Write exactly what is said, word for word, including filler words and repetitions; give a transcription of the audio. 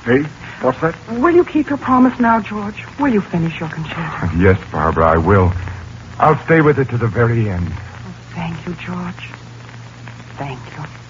Hey, what's that? Will you keep your promise now, George? Will you finish your concerto? Yes, Barbara, I will. I'll stay with it to the very end. Oh, thank you, George. Thank you.